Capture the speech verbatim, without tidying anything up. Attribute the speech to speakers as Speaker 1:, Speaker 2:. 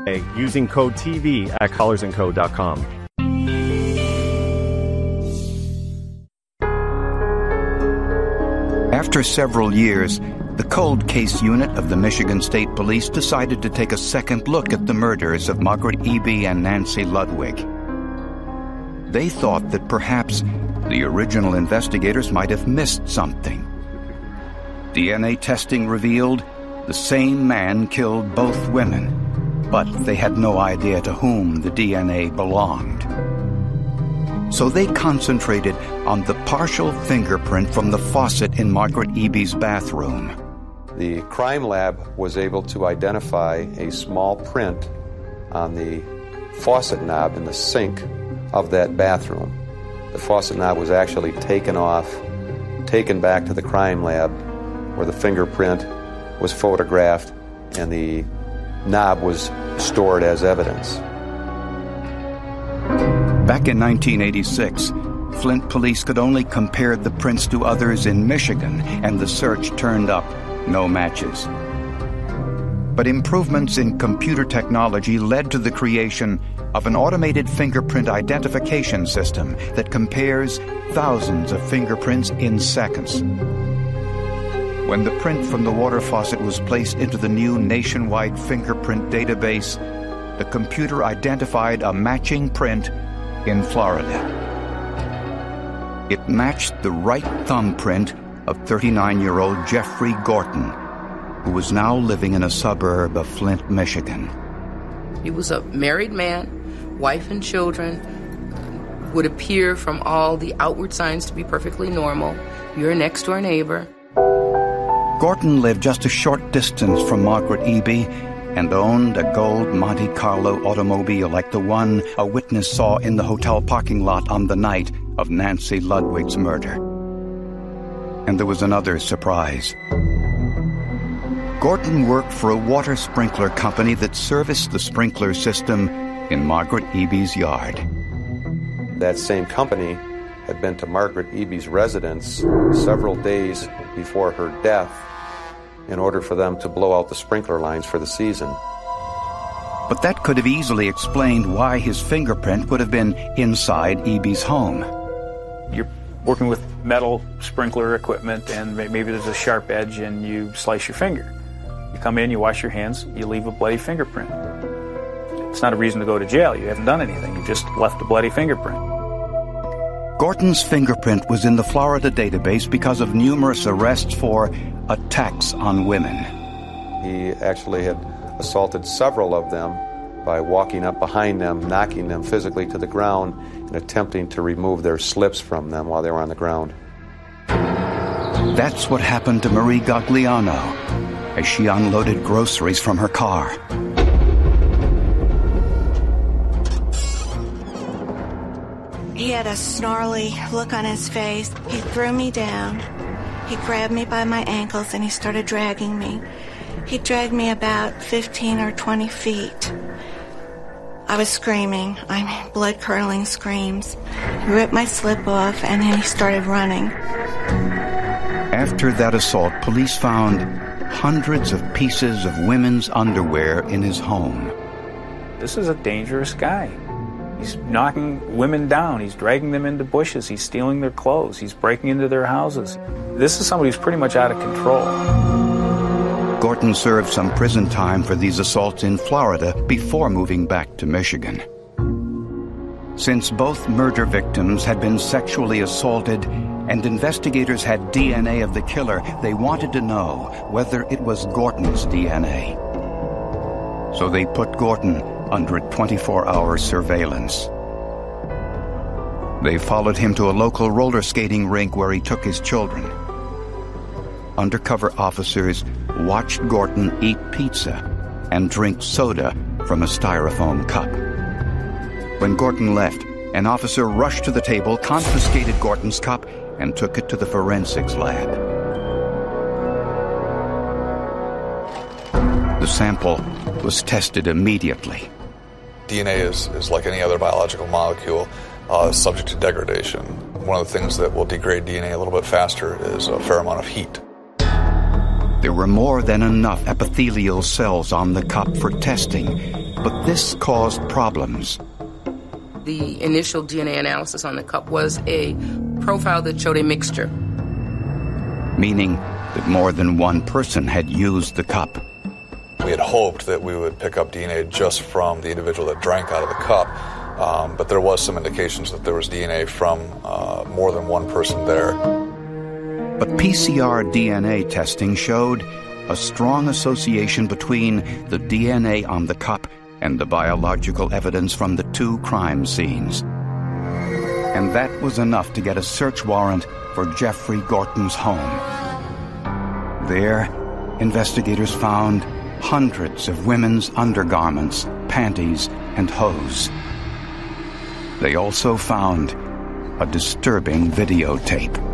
Speaker 1: using code T V at collars and co dot com.
Speaker 2: After several years, the Cold Case Unit of the Michigan State Police decided to take a second look at the murders of Margaret Eby and Nancy Ludwig. They thought that perhaps the original investigators might have missed something. D N A testing revealed the same man killed both women, but they had no idea to whom the D N A belonged. So they concentrated on the partial fingerprint from the faucet in Margaret Eby's bathroom.
Speaker 3: The crime lab was able to identify a small print on the faucet knob in the sink of that bathroom. The faucet knob was actually taken off, taken back to the crime lab, where the fingerprint was photographed and the knob was stored as evidence.
Speaker 2: Back in nineteen eighty-six, Flint police could only compare the prints to others in Michigan, and the search turned up no matches. But improvements in computer technology led to the creation of an automated fingerprint identification system that compares thousands of fingerprints in seconds. When the print from the water faucet was placed into the new nationwide fingerprint database, the computer identified a matching print in Florida. It matched the right thumbprint of thirty-nine-year-old Jeffrey Gorton, who was now living in a suburb of Flint, Michigan.
Speaker 4: He was a married man, wife and children, would appear from all the outward signs to be perfectly normal. You're a next-door neighbor.
Speaker 2: Gorton lived just a short distance from Margaret Eby and owned a gold Monte Carlo automobile like the one a witness saw in the hotel parking lot on the night of Nancy Ludwig's murder. And there was another surprise. Gorton worked for a water sprinkler company that serviced the sprinkler system in Margaret Eby's yard.
Speaker 3: That same company had been to Margaret Eby's residence several days before her death in order for them to blow out the sprinkler lines for the season.
Speaker 2: But that could have easily explained why his fingerprint would have been inside Eby's home.
Speaker 5: You're working with metal sprinkler equipment, and maybe there's a sharp edge and you slice your finger. You come in, you wash your hands, you leave a bloody fingerprint. It's not a reason to go to jail. You haven't done anything. You just left a bloody fingerprint.
Speaker 2: Gorton's fingerprint was in the Florida database because of numerous arrests for attacks on women.
Speaker 3: He actually had assaulted several of them by walking up behind them, knocking them physically to the ground, and attempting to remove their slips from them while they were on the ground.
Speaker 2: That's what happened to Marie Gagliano as she unloaded groceries from her car.
Speaker 6: He had a snarly look on his face. He threw me down. He grabbed me by my ankles and he started dragging me. He dragged me about fifteen or twenty feet. I was screaming. I mean, blood-curdling screams. He ripped my slip off and then he started running.
Speaker 2: After that assault, police found hundreds of pieces of women's underwear in his home.
Speaker 5: This is a dangerous guy. He's knocking women down. He's dragging them into bushes. He's stealing their clothes. He's breaking into their houses. This is somebody who's pretty much out of control.
Speaker 2: Gorton served some prison time for these assaults in Florida before moving back to Michigan. Since both murder victims had been sexually assaulted and investigators had D N A of the killer, they wanted to know whether it was Gorton's D N A. So they put Gorton under twenty-four hour surveillance. They followed him to a local roller skating rink where he took his children. Undercover officers watched Gorton eat pizza and drink soda from a styrofoam cup. When Gorton left, an officer rushed to the table, confiscated Gorton's cup, and took it to the forensics lab. The sample was tested immediately.
Speaker 7: D N A is, is like any other biological molecule, uh, subject to degradation. One of the things that will degrade D N A a little bit faster is a fair amount of heat.
Speaker 2: There were more than enough epithelial cells on the cup for testing, but this caused problems.
Speaker 4: The initial D N A analysis on the cup was a profile that showed a mixture.
Speaker 2: Meaning that more than one person had used the cup.
Speaker 7: We had hoped that we would pick up D N A just from the individual that drank out of the cup, um, but there was some indications that there was D N A from uh, more than one person there.
Speaker 2: But P C R D N A testing showed a strong association between the D N A on the cup and the biological evidence from the two crime scenes. And that was enough to get a search warrant for Jeffrey Gorton's home. There, investigators found hundreds of women's undergarments, panties, and hose. They also found a disturbing videotape.